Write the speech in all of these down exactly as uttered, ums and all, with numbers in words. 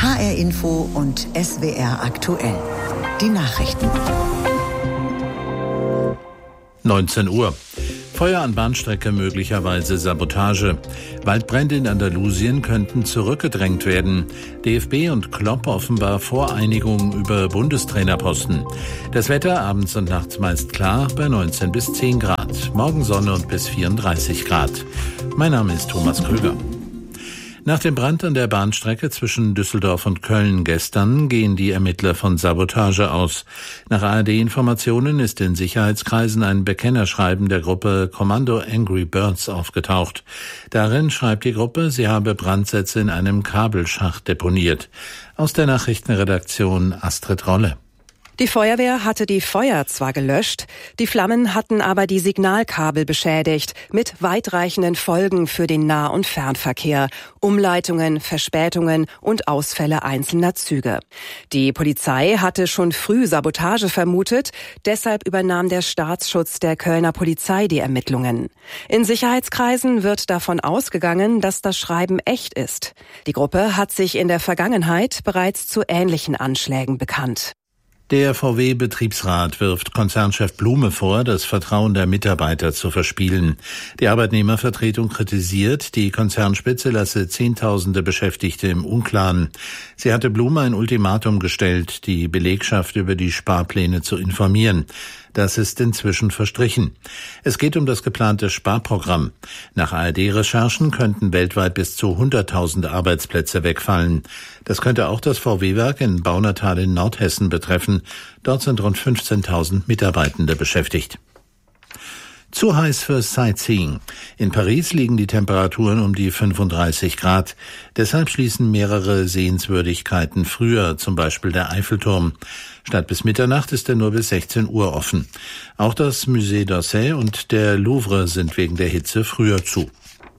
H R Info und S W R aktuell. Die Nachrichten. neunzehn Uhr. Feuer an Bahnstrecke, möglicherweise Sabotage. Waldbrände in Andalusien könnten zurückgedrängt werden. D F B und Klopp offenbar Voreinigung über Bundestrainerposten. Das Wetter abends und nachts meist klar bei neunzehn bis zehn Grad. Morgen Sonne und bis vierunddreißig Grad. Mein Name ist Thomas Krüger. Nach dem Brand an der Bahnstrecke zwischen Düsseldorf und Köln gestern gehen die Ermittler von Sabotage aus. Nach A R D-Informationen ist in Sicherheitskreisen ein Bekennerschreiben der Gruppe Kommando Angry Birds aufgetaucht. Darin schreibt die Gruppe, sie habe Brandsätze in einem Kabelschacht deponiert. Aus der Nachrichtenredaktion Astrid Rolle. Die Feuerwehr hatte die Feuer zwar gelöscht, die Flammen hatten aber die Signalkabel beschädigt, mit weitreichenden Folgen für den Nah- und Fernverkehr, Umleitungen, Verspätungen und Ausfälle einzelner Züge. Die Polizei hatte schon früh Sabotage vermutet, deshalb übernahm der Staatsschutz der Kölner Polizei die Ermittlungen. In Sicherheitskreisen wird davon ausgegangen, dass das Schreiben echt ist. Die Gruppe hat sich in der Vergangenheit bereits zu ähnlichen Anschlägen bekannt. Der V W-Betriebsrat wirft Konzernchef Blume vor, das Vertrauen der Mitarbeiter zu verspielen. Die Arbeitnehmervertretung kritisiert, die Konzernspitze lasse Zehntausende Beschäftigte im Unklaren. Sie hatte Blume ein Ultimatum gestellt, die Belegschaft über die Sparpläne zu informieren. Das ist inzwischen verstrichen. Es geht um das geplante Sparprogramm. Nach A R D-Recherchen könnten weltweit bis zu hunderttausend Arbeitsplätze wegfallen. Das könnte auch das V W-Werk in Baunatal in Nordhessen betreffen. Dort sind rund fünfzehntausend Mitarbeitende beschäftigt. Zu heiß für Sightseeing. In Paris liegen die Temperaturen um die fünfunddreißig Grad. Deshalb schließen mehrere Sehenswürdigkeiten früher, zum Beispiel der Eiffelturm. Statt bis Mitternacht ist er nur bis sechzehn Uhr offen. Auch das Musée d'Orsay und der Louvre sind wegen der Hitze früher zu.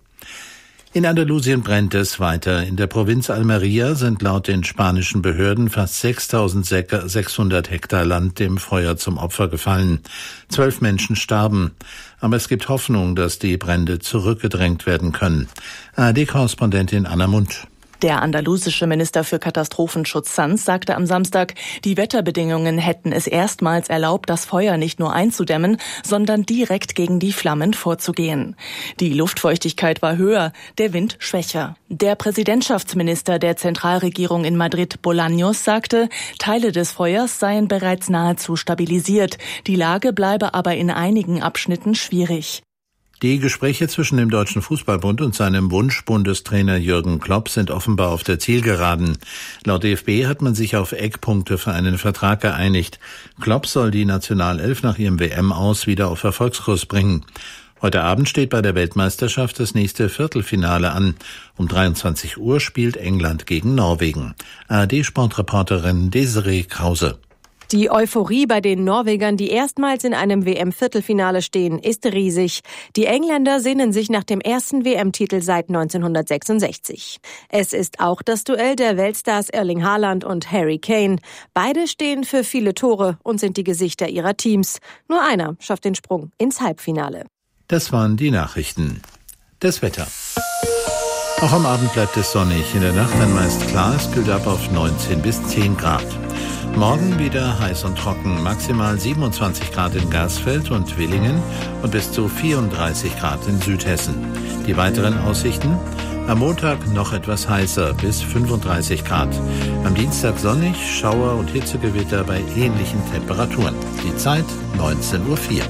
In Andalusien brennt es weiter. In der Provinz Almería sind laut den spanischen Behörden fast sechstausendsechshundert Hektar Land dem Feuer zum Opfer gefallen. Zwölf Menschen starben. Aber es gibt Hoffnung, dass die Brände zurückgedrängt werden können. A R D-Korrespondentin Anna Mund. Der andalusische Minister für Katastrophenschutz Sanz sagte am Samstag, die Wetterbedingungen hätten es erstmals erlaubt, das Feuer nicht nur einzudämmen, sondern direkt gegen die Flammen vorzugehen. Die Luftfeuchtigkeit war höher, der Wind schwächer. Der Präsidentschaftsminister der Zentralregierung in Madrid, Bolaños, sagte, Teile des Feuers seien bereits nahezu stabilisiert. Die Lage bleibe aber in einigen Abschnitten schwierig. Die Gespräche zwischen dem Deutschen Fußballbund und seinem Wunsch-Bundestrainer Jürgen Klopp sind offenbar auf der Zielgeraden. Laut D F B hat man sich auf Eckpunkte für einen Vertrag geeinigt. Klopp soll die Nationalelf nach ihrem W M-Aus wieder auf Erfolgskurs bringen. Heute Abend steht bei der Weltmeisterschaft das nächste Viertelfinale an. Um dreiundzwanzig Uhr spielt England gegen Norwegen. A R D-Sportreporterin Desiree Krause. Die Euphorie bei den Norwegern, die erstmals in einem W M-Viertelfinale stehen, ist riesig. Die Engländer sehnen sich nach dem ersten W M-Titel seit neunzehnhundertsechsundsechzig. Es ist auch das Duell der Weltstars Erling Haaland und Harry Kane. Beide stehen für viele Tore und sind die Gesichter ihrer Teams. Nur einer schafft den Sprung ins Halbfinale. Das waren die Nachrichten. Das Wetter. Auch am Abend bleibt es sonnig. In der Nacht dann meist klar. Es kühlt ab auf neunzehn bis zehn Grad. Morgen wieder heiß und trocken, maximal siebenundzwanzig Grad in Garsfeld und Willingen und bis zu vierunddreißig Grad in Südhessen. Die weiteren Aussichten? Am Montag noch etwas heißer, bis fünfunddreißig Grad. Am Dienstag sonnig, Schauer und Hitzegewitter bei ähnlichen Temperaturen. Die Zeit neunzehn Uhr vier.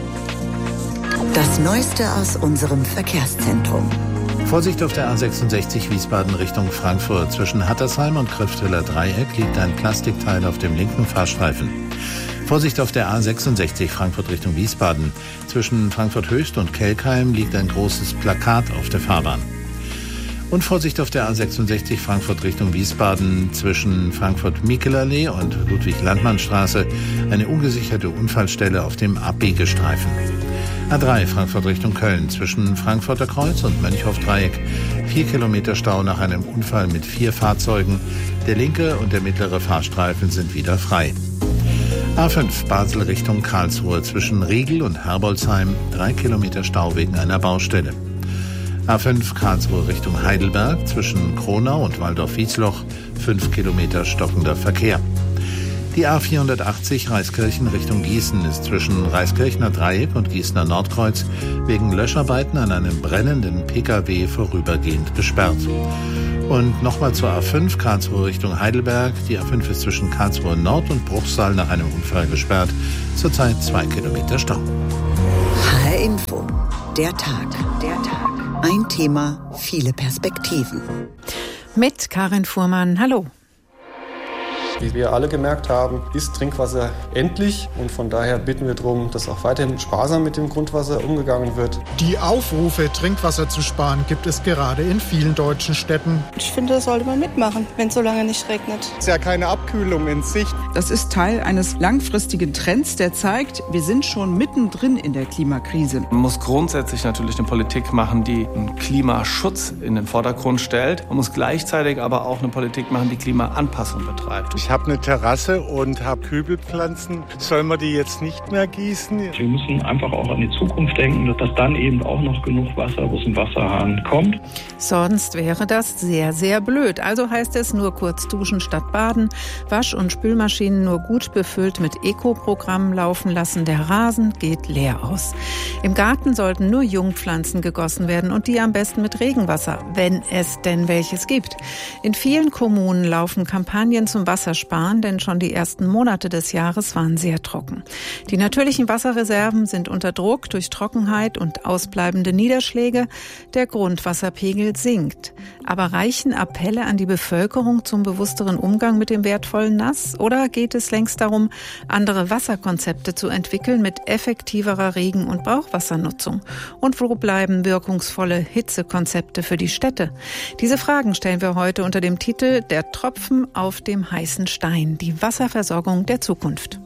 Das Neueste aus unserem Verkehrszentrum. Vorsicht auf der A sechsundsechzig Wiesbaden Richtung Frankfurt. Zwischen Hattersheim und Krifteler Dreieck liegt ein Plastikteil auf dem linken Fahrstreifen. Vorsicht auf der A sechsundsechzig Frankfurt Richtung Wiesbaden. Zwischen Frankfurt Höchst und Kelkheim liegt ein großes Plakat auf der Fahrbahn. Und Vorsicht auf der A sechsundsechzig Frankfurt Richtung Wiesbaden. Zwischen Frankfurt-Mikelallee und Ludwig-Landmann-Straße eine ungesicherte Unfallstelle auf dem Abbiegestreifen. A drei Frankfurt Richtung Köln zwischen Frankfurter Kreuz und Mönchhoff-Dreieck. Vier Kilometer Stau nach einem Unfall mit vier Fahrzeugen. Der linke und der mittlere Fahrstreifen sind wieder frei. A fünf Basel Richtung Karlsruhe zwischen Riegel und Herbolzheim. Drei Kilometer Stau wegen einer Baustelle. A fünf Karlsruhe Richtung Heidelberg zwischen Kronau und Waldorf-Wiesloch fünf Kilometer stockender Verkehr. Die A vierhundertachtzig Reiskirchen Richtung Gießen ist zwischen Reiskirchner Dreieck und Gießener Nordkreuz wegen Löscharbeiten an einem brennenden Pkw vorübergehend gesperrt. Und nochmal zur A fünf Karlsruhe Richtung Heidelberg. Die A fünf ist zwischen Karlsruhe Nord und Bruchsal nach einem Unfall gesperrt. Zurzeit zwei Kilometer Stau. H R Info. Der Tag. Der Tag. Ein Thema, viele Perspektiven. Mit Karin Fuhrmann. Hallo. Wie wir alle gemerkt haben, ist Trinkwasser endlich und von daher bitten wir darum, dass auch weiterhin sparsam mit dem Grundwasser umgegangen wird. Die Aufrufe, Trinkwasser zu sparen, gibt es gerade in vielen deutschen Städten. Ich finde, das sollte man mitmachen, wenn es so lange nicht regnet. Es ist ja keine Abkühlung in Sicht. Das ist Teil eines langfristigen Trends, der zeigt, wir sind schon mittendrin in der Klimakrise. Man muss grundsätzlich natürlich eine Politik machen, die einen Klimaschutz in den Vordergrund stellt. Man muss gleichzeitig aber auch eine Politik machen, die Klimaanpassung betreibt. Ich habe eine Terrasse und habe Kübelpflanzen. Sollen wir die jetzt nicht mehr gießen? Wir müssen einfach auch an die Zukunft denken, dass dann eben auch noch genug Wasser aus dem Wasserhahn kommt. Sonst wäre das sehr, sehr blöd. Also heißt es nur kurz duschen statt baden, Wasch- und Spülmaschinen nur gut befüllt mit Eco-Programmen laufen lassen. Der Rasen geht leer aus. Im Garten sollten nur Jungpflanzen gegossen werden und die am besten mit Regenwasser, wenn es denn welches gibt. In vielen Kommunen laufen Kampagnen zum Wassersparen, denn schon die ersten Monate des Jahres waren sehr trocken. Die natürlichen Wasserreserven sind unter Druck durch Trockenheit und ausbleibende Niederschläge. Der Grundwasserpegel sinkt. Aber reichen Appelle an die Bevölkerung zum bewussteren Umgang mit dem wertvollen Nass? Oder geht es längst darum, andere Wasserkonzepte zu entwickeln mit effektiverer Regen- und Brauchwassernutzung? Und wo bleiben wirkungsvolle Hitzekonzepte für die Städte? Diese Fragen stellen wir heute unter dem Titel Der Tropfen auf dem heißen Stein, die Wasserversorgung der Zukunft.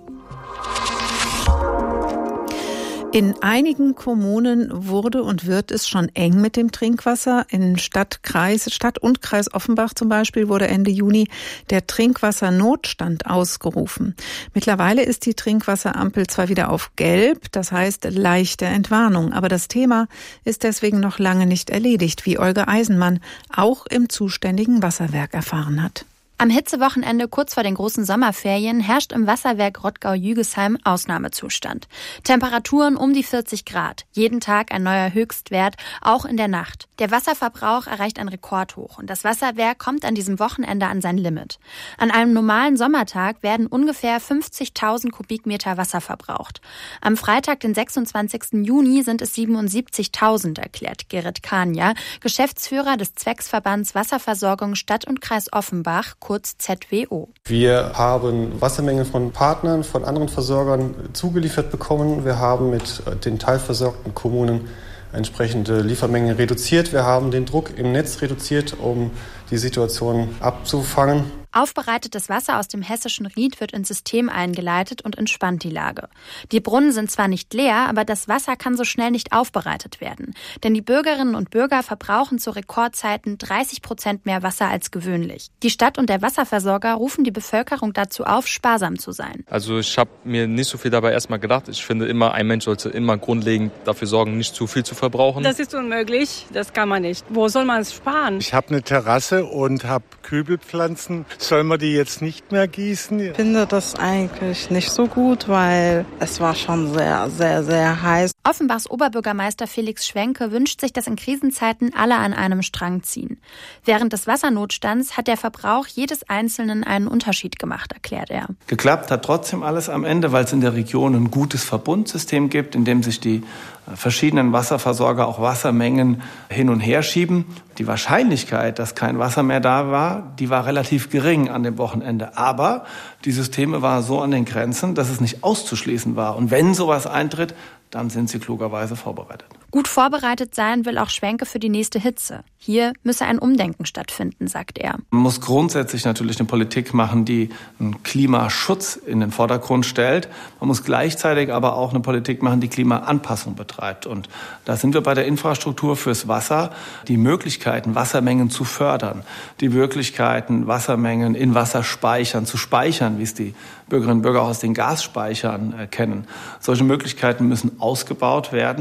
In einigen Kommunen wurde und wird es schon eng mit dem Trinkwasser. In Stadt, Kreis, Stadt und Kreis Offenbach zum Beispiel wurde Ende Juni der Trinkwassernotstand ausgerufen. Mittlerweile ist die Trinkwasserampel zwar wieder auf Gelb, das heißt leichte Entwarnung, aber das Thema ist deswegen noch lange nicht erledigt, wie Olga Eisenmann auch im zuständigen Wasserwerk erfahren hat. Am Hitzewochenende kurz vor den großen Sommerferien herrscht im Wasserwerk Rottgau-Jügesheim Ausnahmezustand. Temperaturen um die vierzig Grad, jeden Tag ein neuer Höchstwert, auch in der Nacht. Der Wasserverbrauch erreicht ein Rekordhoch und das Wasserwerk kommt an diesem Wochenende an sein Limit. An einem normalen Sommertag werden ungefähr fünfzigtausend Kubikmeter Wasser verbraucht. Am Freitag, den sechsundzwanzigsten Juni, sind es siebenundsiebzigtausend, erklärt Gerrit Kania, Geschäftsführer des Zwecksverbands Wasserversorgung Stadt und Kreis Offenbach, kurz Z W O. Wir haben Wassermengen von Partnern, von anderen Versorgern zugeliefert bekommen. Wir haben mit den teilversorgten Kommunen entsprechende Liefermengen reduziert. Wir haben den Druck im Netz reduziert, um die Situation abzufangen. Aufbereitetes Wasser aus dem hessischen Ried wird ins System eingeleitet und entspannt die Lage. Die Brunnen sind zwar nicht leer, aber das Wasser kann so schnell nicht aufbereitet werden. Denn die Bürgerinnen und Bürger verbrauchen zu Rekordzeiten dreißig Prozent mehr Wasser als gewöhnlich. Die Stadt und der Wasserversorger rufen die Bevölkerung dazu auf, sparsam zu sein. Also ich habe mir nicht so viel dabei erstmal gedacht. Ich finde immer, ein Mensch sollte immer grundlegend dafür sorgen, nicht zu viel zu verbrauchen. Das ist unmöglich, das kann man nicht. Wo soll man es sparen? Ich habe eine Terrasse und habe Kübelpflanzen. Sollen wir die jetzt nicht mehr gießen? Ich finde das eigentlich nicht so gut, weil es war schon sehr, sehr, sehr heiß. Offenbachs Oberbürgermeister Felix Schwenke wünscht sich, dass in Krisenzeiten alle an einem Strang ziehen. Während des Wassernotstands hat der Verbrauch jedes Einzelnen einen Unterschied gemacht, erklärt er. Geklappt hat trotzdem alles am Ende, weil es in der Region ein gutes Verbundsystem gibt, in dem sich die verschiedenen Wasserversorger auch Wassermengen hin und her schieben. Die Wahrscheinlichkeit, dass kein Wasser mehr da war, die war relativ gering an dem Wochenende. Aber die Systeme waren so an den Grenzen, dass es nicht auszuschließen war. Und wenn sowas eintritt, dann sind sie klugerweise vorbereitet. Gut vorbereitet sein will auch Schwenke für die nächste Hitze. Hier müsse ein Umdenken stattfinden, sagt er. Man muss grundsätzlich natürlich eine Politik machen, die einen Klimaschutz in den Vordergrund stellt. Man muss gleichzeitig aber auch eine Politik machen, die Klimaanpassung betreibt. Und da sind wir bei der Infrastruktur fürs Wasser. Die Möglichkeiten, Wassermengen zu fördern, die Möglichkeiten, Wassermengen in Wasserspeichern zu speichern, wie es die Bürgerinnen und Bürger aus den Gasspeichern kennen. Solche Möglichkeiten müssen ausgebaut werden.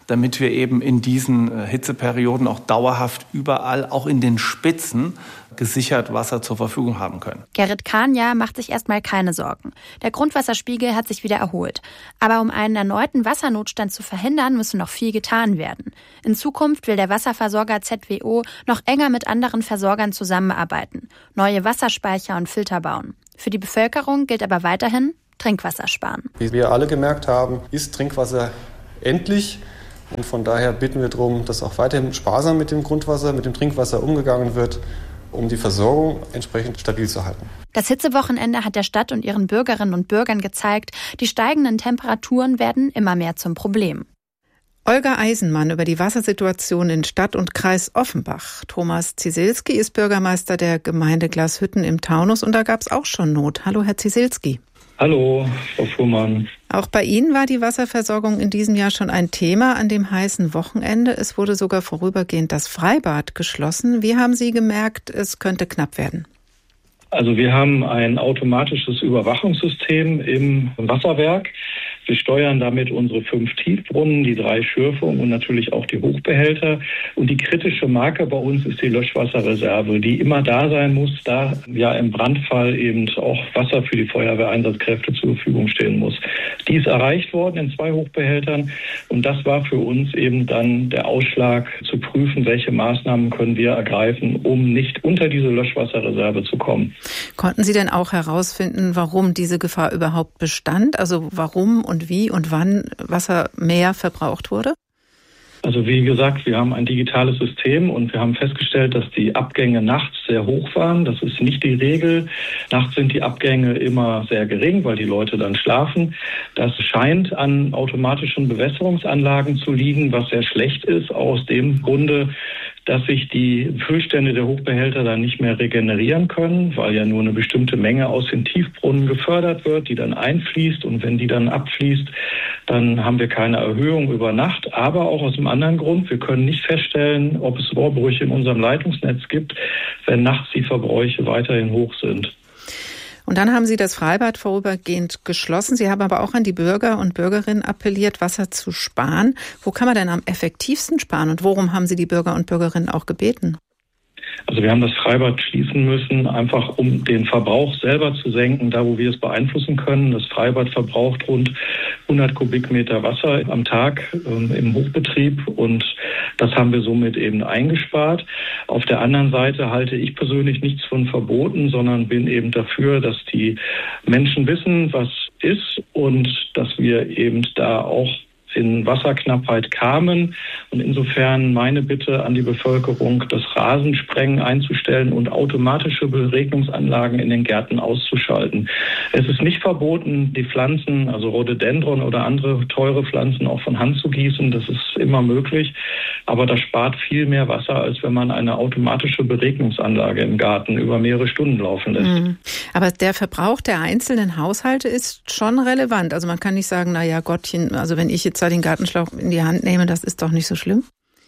damit wir eben in diesen Hitzeperioden auch dauerhaft überall, auch in den Spitzen, gesichert Wasser zur Verfügung haben können. Gerrit Kania macht sich erstmal keine Sorgen. Der Grundwasserspiegel hat sich wieder erholt. Aber um einen erneuten Wassernotstand zu verhindern, müsse noch viel getan werden. In Zukunft will der Wasserversorger Z W O noch enger mit anderen Versorgern zusammenarbeiten, neue Wasserspeicher und Filter bauen. Für die Bevölkerung gilt aber weiterhin Trinkwasser sparen. Wie wir alle gemerkt haben, ist Trinkwasser endlich. Und von daher bitten wir darum, dass auch weiterhin sparsam mit dem Grundwasser, mit dem Trinkwasser umgegangen wird, um die Versorgung entsprechend stabil zu halten. Das Hitzewochenende hat der Stadt und ihren Bürgerinnen und Bürgern gezeigt, die steigenden Temperaturen werden immer mehr zum Problem. Olga Eisenmann über die Wassersituation in Stadt und Kreis Offenbach. Thomas Zieselski ist Bürgermeister der Gemeinde Glashütten im Taunus und da gab es auch schon Not. Hallo, Herr Zieselski. Hallo, Frau Fuhrmann. Auch bei Ihnen war die Wasserversorgung in diesem Jahr schon ein Thema an dem heißen Wochenende. Es wurde sogar vorübergehend das Freibad geschlossen. Wie haben Sie gemerkt, es könnte knapp werden? Also wir haben ein automatisches Überwachungssystem im Wasserwerk. Wir steuern damit unsere fünf Tiefbrunnen, die drei Schürfungen und natürlich auch die Hochbehälter. Und die kritische Marke bei uns ist die Löschwasserreserve, die immer da sein muss, da ja im Brandfall eben auch Wasser für die Feuerwehreinsatzkräfte zur Verfügung stehen muss. Die ist erreicht worden in zwei Hochbehältern und das war für uns eben dann der Ausschlag zu prüfen, welche Maßnahmen können wir ergreifen, um nicht unter diese Löschwasserreserve zu kommen. Konnten Sie denn auch herausfinden, warum diese Gefahr überhaupt bestand? Also warum und wie und wann Wasser mehr verbraucht wurde? Also wie gesagt, wir haben ein digitales System und wir haben festgestellt, dass die Abgänge nachts sehr hoch waren. Das ist nicht die Regel. Nachts sind die Abgänge immer sehr gering, weil die Leute dann schlafen. Das scheint an automatischen Bewässerungsanlagen zu liegen, was sehr schlecht ist, aus dem Grunde, dass sich die Füllstände der Hochbehälter dann nicht mehr regenerieren können, weil ja nur eine bestimmte Menge aus den Tiefbrunnen gefördert wird, die dann einfließt. Und wenn die dann abfließt, dann haben wir keine Erhöhung über Nacht. Aber auch aus einem anderen Grund, wir können nicht feststellen, ob es Rohrbrüche in unserem Leitungsnetz gibt, wenn nachts die Verbräuche weiterhin hoch sind. Und dann haben Sie das Freibad vorübergehend geschlossen. Sie haben aber auch an die Bürger und Bürgerinnen appelliert, Wasser zu sparen. Wo kann man denn am effektivsten sparen und worum haben Sie die Bürger und Bürgerinnen auch gebeten? Also wir haben das Freibad schließen müssen, einfach um den Verbrauch selber zu senken, da wo wir es beeinflussen können. Das Freibad verbraucht rund hundert Kubikmeter Wasser am Tag ähm, im Hochbetrieb und das haben wir somit eben eingespart. Auf der anderen Seite halte ich persönlich nichts von verboten, sondern bin eben dafür, dass die Menschen wissen, was ist und dass wir eben da auch in Wasserknappheit kamen. Und insofern meine Bitte an die Bevölkerung, das Rasensprengen einzustellen und automatische Beregnungsanlagen in den Gärten auszuschalten. Es ist nicht verboten, die Pflanzen, also Rhododendron oder andere teure Pflanzen auch von Hand zu gießen. Das ist immer möglich. Aber das spart viel mehr Wasser, als wenn man eine automatische Beregnungsanlage im Garten über mehrere Stunden laufen lässt. Mhm. Aber der Verbrauch der einzelnen Haushalte ist schon relevant. Also man kann nicht sagen, na ja, Gottchen, also wenn ich jetzt den Gartenschlauch in die Hand nehme, das ist doch nicht so schlimm?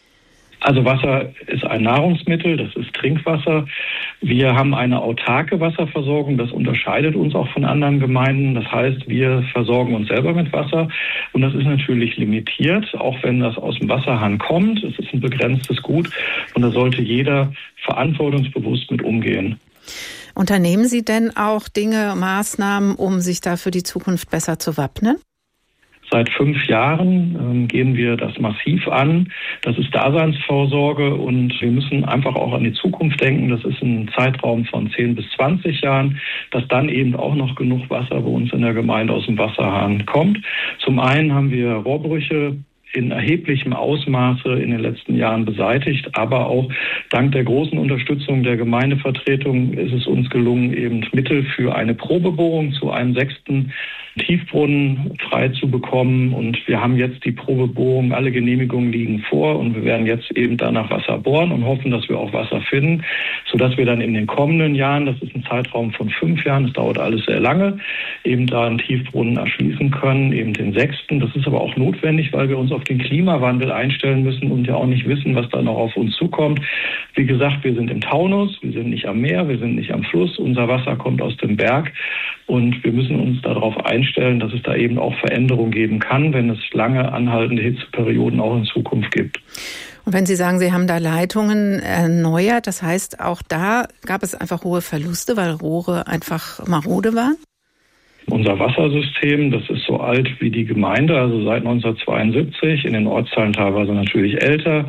Also Wasser ist ein Nahrungsmittel, das ist Trinkwasser. Wir haben eine autarke Wasserversorgung, das unterscheidet uns auch von anderen Gemeinden. Das heißt, wir versorgen uns selber mit Wasser und das ist natürlich limitiert, auch wenn das aus dem Wasserhahn kommt. Es ist ein begrenztes Gut und da sollte jeder verantwortungsbewusst mit umgehen. Unternehmen Sie denn auch Dinge, Maßnahmen, um sich da für die Zukunft besser zu wappnen? Seit fünf Jahren ähm, gehen wir das massiv an. Das ist Daseinsvorsorge und wir müssen einfach auch an die Zukunft denken. Das ist ein Zeitraum von zehn bis zwanzig Jahren, dass dann eben auch noch genug Wasser bei uns in der Gemeinde aus dem Wasserhahn kommt. Zum einen haben wir Rohrbrüche in erheblichem Ausmaße in den letzten Jahren beseitigt. Aber auch dank der großen Unterstützung der Gemeindevertretung ist es uns gelungen, eben Mittel für eine Probebohrung zu einem sechsten Tiefbrunnen frei zu bekommen. Und wir haben jetzt die Probebohrung, alle Genehmigungen liegen vor und wir werden jetzt eben danach Wasser bohren und hoffen, dass wir auch Wasser finden, sodass wir dann in den kommenden Jahren, das ist ein Zeitraum von fünf Jahren, das dauert alles sehr lange, eben da einen Tiefbrunnen erschließen können, eben den sechsten. Das ist aber auch notwendig, weil wir uns auf auf den Klimawandel einstellen müssen und ja auch nicht wissen, was da noch auf uns zukommt. Wie gesagt, wir sind im Taunus, wir sind nicht am Meer, wir sind nicht am Fluss, unser Wasser kommt aus dem Berg und wir müssen uns darauf einstellen, dass es da eben auch Veränderungen geben kann, wenn es lange anhaltende Hitzeperioden auch in Zukunft gibt. Und wenn Sie sagen, Sie haben da Leitungen erneuert, das heißt, auch da gab es einfach hohe Verluste, weil Rohre einfach marode waren? Unser Wassersystem, das ist so alt wie die Gemeinde, also seit neunzehnhundertzweiundsiebzig, in den Ortsteilen teilweise natürlich älter.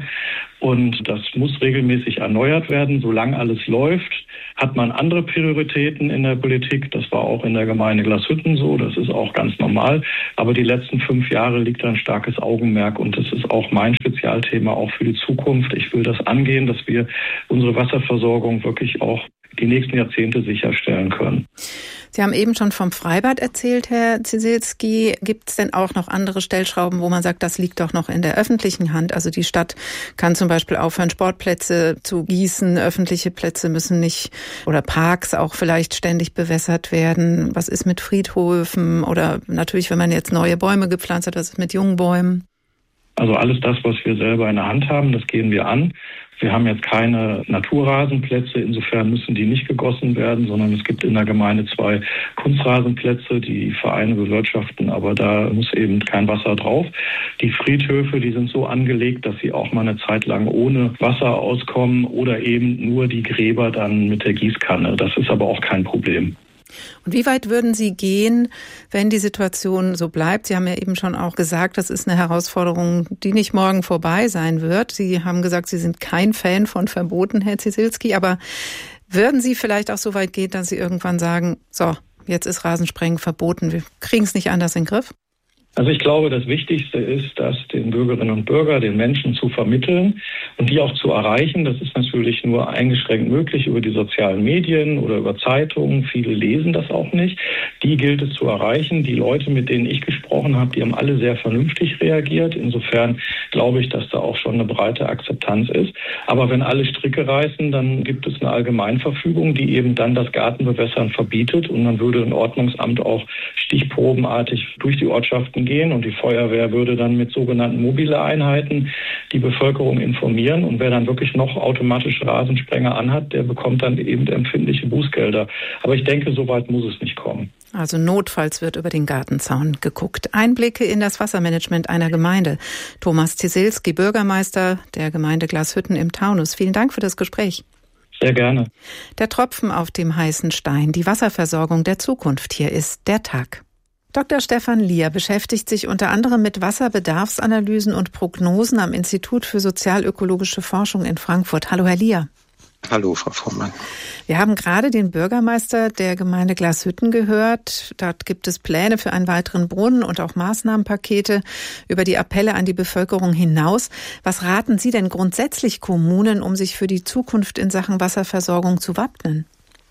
Und das muss regelmäßig erneuert werden. Solange alles läuft, hat man andere Prioritäten in der Politik. Das war auch in der Gemeinde Glashütten so, das ist auch ganz normal. Aber die letzten fünf Jahre liegt da ein starkes Augenmerk und das ist auch mein Spezialthema, auch für die Zukunft. Ich will das angehen, dass wir unsere Wasserversorgung wirklich auch die nächsten Jahrzehnte sicherstellen können. Sie haben eben schon vom Freibad erzählt, Herr Ciesielski. Gibt es denn auch noch andere Stellschrauben, wo man sagt, das liegt doch noch in der öffentlichen Hand? Also die Stadt kann zum Beispiel aufhören, Sportplätze zu gießen. Öffentliche Plätze müssen nicht oder Parks auch vielleicht ständig bewässert werden. Was ist mit Friedhöfen? Oder natürlich, wenn man jetzt neue Bäume gepflanzt hat, was ist mit jungen Bäumen? Also alles das, was wir selber in der Hand haben, das gehen wir an. Wir haben jetzt keine Naturrasenplätze, insofern müssen die nicht gegossen werden, sondern es gibt in der Gemeinde zwei Kunstrasenplätze, die Vereine bewirtschaften, aber da muss eben kein Wasser drauf. Die Friedhöfe, die sind so angelegt, dass sie auch mal eine Zeit lang ohne Wasser auskommen oder eben nur die Gräber dann mit der Gießkanne. Das ist aber auch kein Problem. Und wie weit würden Sie gehen, wenn die Situation so bleibt? Sie haben ja eben schon auch gesagt, das ist eine Herausforderung, die nicht morgen vorbei sein wird. Sie haben gesagt, Sie sind kein Fan von Verboten, Herr Ciesielski, aber würden Sie vielleicht auch so weit gehen, dass Sie irgendwann sagen, so, jetzt ist Rasensprengen verboten, wir kriegen es nicht anders in den Griff? Also ich glaube, das Wichtigste ist, das den Bürgerinnen und Bürgern, den Menschen zu vermitteln und die auch zu erreichen. Das ist natürlich nur eingeschränkt möglich über die sozialen Medien oder über Zeitungen. Viele lesen das auch nicht. Die gilt es zu erreichen. Die Leute, mit denen ich gesprochen habe, die haben alle sehr vernünftig reagiert. Insofern glaube ich, dass da auch schon eine breite Akzeptanz ist. Aber wenn alle Stricke reißen, dann gibt es eine Allgemeinverfügung, die eben dann das Gartenbewässern verbietet. Und dann würde ein Ordnungsamt auch stichprobenartig durch die Ortschaften gehen und die Feuerwehr würde dann mit sogenannten mobile Einheiten die Bevölkerung informieren und wer dann wirklich noch automatische Rasensprenger anhat, der bekommt dann eben empfindliche Bußgelder. Aber ich denke, so weit muss es nicht kommen. Also notfalls wird über den Gartenzaun geguckt. Einblicke in das Wassermanagement einer Gemeinde. Thomas Ciesielski, Bürgermeister der Gemeinde Glashütten im Taunus. Vielen Dank für das Gespräch. Sehr gerne. Der Tropfen auf dem heißen Stein, die Wasserversorgung der Zukunft. Hier ist der Tag. Doktor Stefan Lier beschäftigt sich unter anderem mit Wasserbedarfsanalysen und Prognosen am Institut für sozialökologische Forschung in Frankfurt. Hallo, Herr Lier. Hallo, Frau Frommmann. Wir haben gerade den Bürgermeister der Gemeinde Glashütten gehört. Dort gibt es Pläne für einen weiteren Brunnen und auch Maßnahmenpakete über die Appelle an die Bevölkerung hinaus. Was raten Sie denn grundsätzlich Kommunen, um sich für die Zukunft in Sachen Wasserversorgung zu wappnen?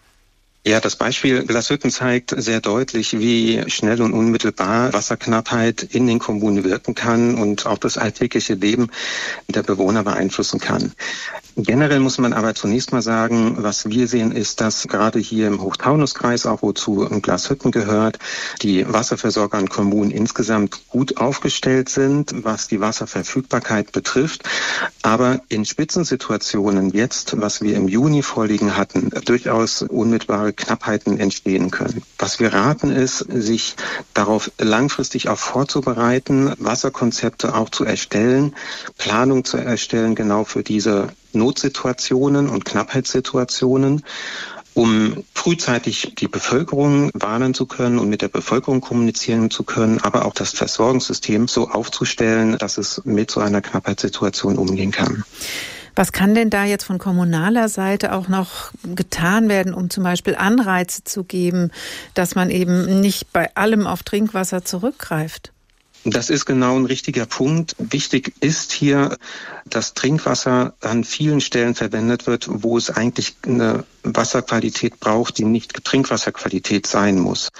Ja, das Beispiel Glashütten zeigt sehr deutlich, wie schnell und unmittelbar Wasserknappheit in den Kommunen wirken kann und auch das alltägliche Leben der Bewohner beeinflussen kann. Generell muss man aber zunächst mal sagen, was wir sehen, ist, dass gerade hier im Hochtaunuskreis, auch wozu Glashütten gehört, die Wasserversorger und Kommunen insgesamt gut aufgestellt sind, was die Wasserverfügbarkeit betrifft. Aber in Spitzensituationen jetzt, was wir im Juni vorliegen hatten, durchaus unmittelbare Knappheiten entstehen können. Was wir raten ist, sich darauf langfristig auch vorzubereiten, Wasserkonzepte auch zu erstellen, Planung zu erstellen, genau für diese Notsituationen und Knappheitssituationen, um frühzeitig die Bevölkerung warnen zu können und mit der Bevölkerung kommunizieren zu können, aber auch das Versorgungssystem so aufzustellen, dass es mit so einer Knappheitssituation umgehen kann. Was kann denn da jetzt von kommunaler Seite auch noch getan werden, um zum Beispiel Anreize zu geben, dass man eben nicht bei allem auf Trinkwasser zurückgreift? Das ist genau ein richtiger Punkt. Wichtig ist hier, dass Trinkwasser an vielen Stellen verwendet wird, wo es eigentlich eine Wasserqualität braucht, die nicht Trinkwasserqualität sein muss.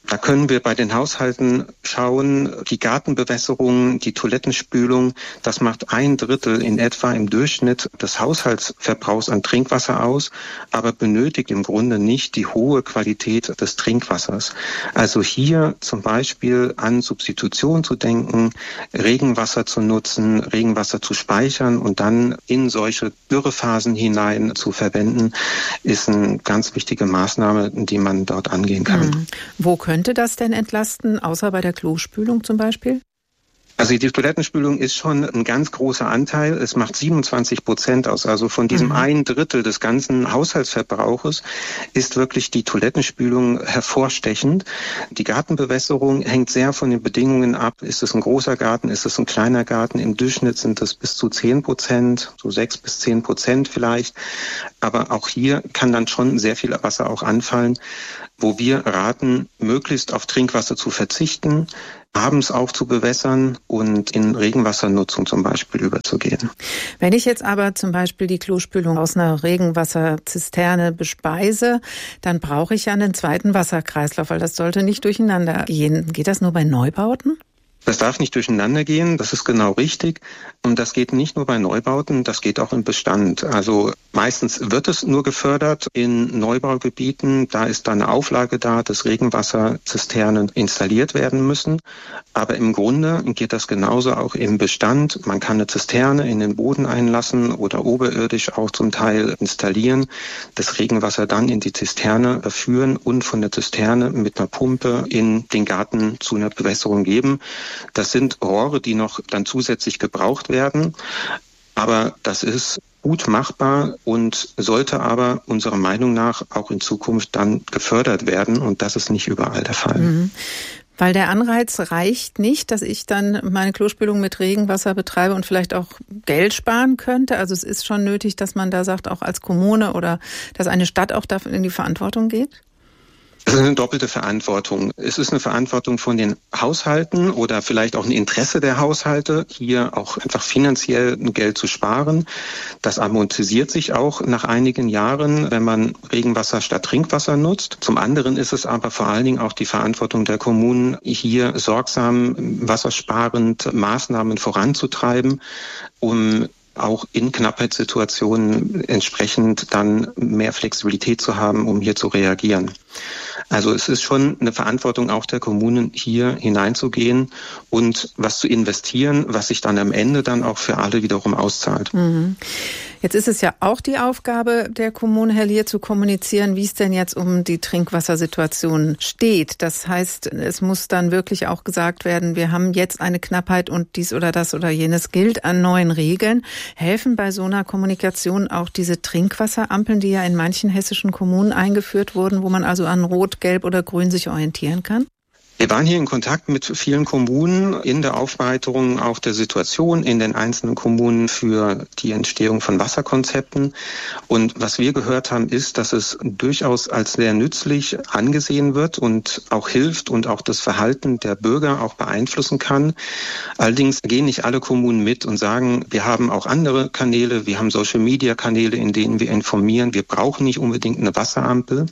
Da können wir bei den Haushalten schauen, die Gartenbewässerung, die Toilettenspülung, das macht ein Drittel in etwa im Durchschnitt des Haushaltsverbrauchs an Trinkwasser aus, aber benötigt im Grunde nicht die hohe Qualität des Trinkwassers. Also hier zum Beispiel an Substitution zu denken, Regenwasser zu nutzen, Regenwasser zu speichern und dann in solche Dürrephasen hinein zu verwenden, ist eine ganz wichtige Maßnahme, die man dort angehen kann. Mhm. Wo könnte das denn entlasten, außer bei der Klospülung zum Beispiel? Also die Toilettenspülung ist schon ein ganz großer Anteil. Es macht siebenundzwanzig Prozent aus. Also von diesem mhm. ein Drittel des ganzen Haushaltsverbrauches ist wirklich die Toilettenspülung hervorstechend. Die Gartenbewässerung hängt sehr von den Bedingungen ab. Ist es ein großer Garten? Ist es ein kleiner Garten? Im Durchschnitt sind das bis zu zehn Prozent, so sechs bis zehn Prozent vielleicht. Aber auch hier kann dann schon sehr viel Wasser auch anfallen, wo wir raten, möglichst auf Trinkwasser zu verzichten, abends auch zu bewässern und in Regenwassernutzung zum Beispiel überzugehen. Wenn ich jetzt aber zum Beispiel die Klospülung aus einer Regenwasserzisterne bespeise, dann brauche ich ja einen zweiten Wasserkreislauf, weil das sollte nicht durcheinander gehen. Geht das nur bei Neubauten? Das darf nicht durcheinander gehen, das ist genau richtig. Und das geht nicht nur bei Neubauten, das geht auch im Bestand. Also meistens wird es nur gefördert in Neubaugebieten. Da ist dann eine Auflage da, dass Regenwasserzisternen installiert werden müssen. Aber im Grunde geht das genauso auch im Bestand. Man kann eine Zisterne in den Boden einlassen oder oberirdisch auch zum Teil installieren, das Regenwasser dann in die Zisterne führen und von der Zisterne mit einer Pumpe in den Garten zu einer Bewässerung geben. Das sind Rohre, die noch dann zusätzlich gebraucht werden. Aber das ist gut machbar und sollte aber unserer Meinung nach auch in Zukunft dann gefördert werden. Und das ist nicht überall der Fall. Mhm. Weil der Anreiz reicht nicht, dass ich dann meine Klospülung mit Regenwasser betreibe und vielleicht auch Geld sparen könnte. Also es ist schon nötig, dass man da sagt, auch als Kommune oder dass eine Stadt auch dafür in die Verantwortung geht? Es ist eine doppelte Verantwortung. Es ist eine Verantwortung von den Haushalten oder vielleicht auch ein Interesse der Haushalte, hier auch einfach finanziell Geld zu sparen. Das amortisiert sich auch nach einigen Jahren, wenn man Regenwasser statt Trinkwasser nutzt. Zum anderen ist es aber vor allen Dingen auch die Verantwortung der Kommunen, hier sorgsam wassersparend Maßnahmen voranzutreiben, um auch in Knappheitssituationen entsprechend dann mehr Flexibilität zu haben, um hier zu reagieren. Also es ist schon eine Verantwortung auch der Kommunen, hier hineinzugehen und was zu investieren, was sich dann am Ende dann auch für alle wiederum auszahlt. Mhm. Jetzt ist es ja auch die Aufgabe der Kommune, Herr Lier, zu kommunizieren, wie es denn jetzt um die Trinkwassersituation steht. Das heißt, es muss dann wirklich auch gesagt werden, wir haben jetzt eine Knappheit und dies oder das oder jenes gilt an neuen Regeln. Helfen bei so einer Kommunikation auch diese Trinkwasserampeln, die ja in manchen hessischen Kommunen eingeführt wurden, wo man also an Rot, Gelb oder Grün sich orientieren kann? Wir waren hier in Kontakt mit vielen Kommunen in der Aufbereitung auch der Situation in den einzelnen Kommunen für die Entstehung von Wasserkonzepten. Und was wir gehört haben, ist, dass es durchaus als sehr nützlich angesehen wird und auch hilft und auch das Verhalten der Bürger auch beeinflussen kann. Allerdings gehen nicht alle Kommunen mit und sagen, wir haben auch andere Kanäle, wir haben Social-Media-Kanäle, in denen wir informieren. Wir brauchen nicht unbedingt eine Wasserampel.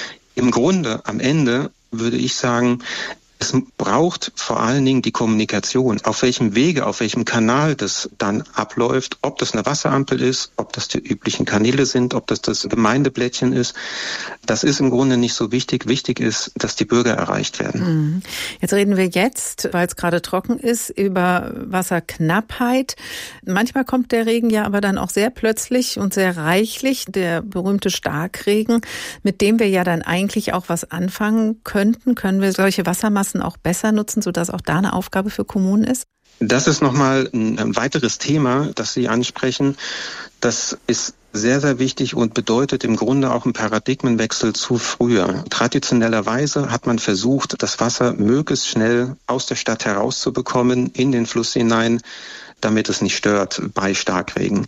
Im Grunde, am Ende, würde ich sagen, es braucht vor allen Dingen die Kommunikation, auf welchem Wege, auf welchem Kanal das dann abläuft, ob das eine Wasserampel ist, ob das die üblichen Kanäle sind, ob das das Gemeindeblättchen ist. Das ist im Grunde nicht so wichtig. Wichtig ist, dass die Bürger erreicht werden. Jetzt reden wir jetzt, weil es gerade trocken ist, über Wasserknappheit. Manchmal kommt der Regen ja aber dann auch sehr plötzlich und sehr reichlich, der berühmte Starkregen, mit dem wir ja dann eigentlich auch was anfangen könnten. Können wir solche Wassermassen auch besser nutzen, sodass auch da eine Aufgabe für Kommunen ist? Das ist nochmal ein weiteres Thema, das Sie ansprechen. Das ist sehr, sehr wichtig und bedeutet im Grunde auch einen Paradigmenwechsel zu früher. Traditionellerweise hat man versucht, das Wasser möglichst schnell aus der Stadt herauszubekommen, in den Fluss hinein, damit es nicht stört bei Starkregen.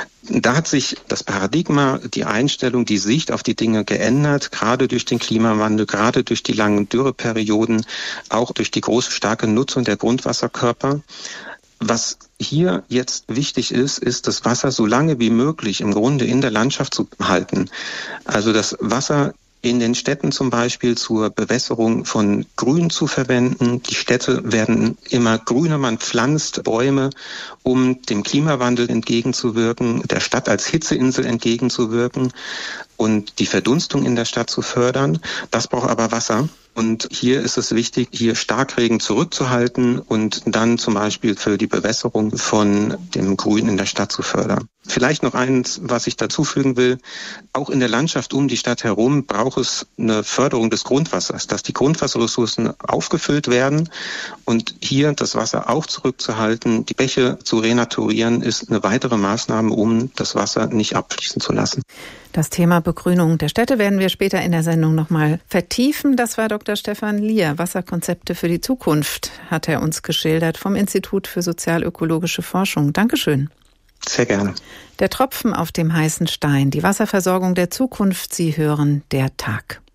Da hat sich das Paradigma, die Einstellung, die Sicht auf die Dinge geändert, gerade durch den Klimawandel, gerade durch die langen Dürreperioden, auch durch die große, starke Nutzung der Grundwasserkörper. Was hier jetzt wichtig ist, ist das Wasser so lange wie möglich im Grunde in der Landschaft zu halten. Also das Wasser in den Städten zum Beispiel zur Bewässerung von Grün zu verwenden. Die Städte werden immer grüner, man pflanzt Bäume, um dem Klimawandel entgegenzuwirken, der Stadt als Hitzeinsel entgegenzuwirken und die Verdunstung in der Stadt zu fördern. Das braucht aber Wasser. Und hier ist es wichtig, hier Starkregen zurückzuhalten und dann zum Beispiel für die Bewässerung von dem Grün in der Stadt zu fördern. Vielleicht noch eins, was ich dazu fügen will. Auch in der Landschaft um die Stadt herum braucht es eine Förderung des Grundwassers, dass die Grundwasserressourcen aufgefüllt werden. Und hier das Wasser auch zurückzuhalten, die Bäche zu renaturieren, ist eine weitere Maßnahme, um das Wasser nicht abfließen zu lassen. Das Thema Begrünung der Städte werden wir später in der Sendung nochmal vertiefen. Das war Doktor Stefan Lier. Wasserkonzepte für die Zukunft hat er uns geschildert vom Institut für sozialökologische Forschung. Dankeschön. Sehr gerne. Der Tropfen auf dem heißen Stein, die Wasserversorgung der Zukunft. Sie hören der Tag.